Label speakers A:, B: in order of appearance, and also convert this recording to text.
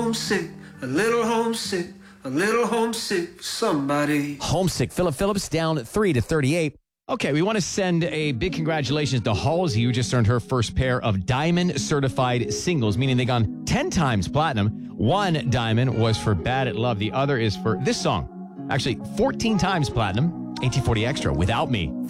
A: homesick, a little homesick, a little homesick for somebody.
B: Homesick. Philip Phillips down 3-38. Okay, we want to send a big congratulations to Halsey, who just earned her first pair of diamond certified singles, meaning they've gone 10 times platinum. One diamond was for Bad at Love. The other is for this song. Actually, 14 times platinum, 1840 Extra, Without Me.